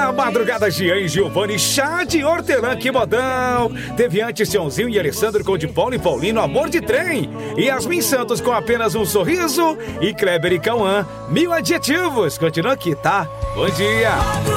dia, madrugada Jean e Giovanni, chá de hortelã, que modão. Teve antes Sionzinho e Alessandro com de Paulo e Paulino, amor de trem. Yasmin Santos com apenas um sorriso. E Kleber e Cauã, 1000 adjetivos. Continua aqui, tá? Bom dia.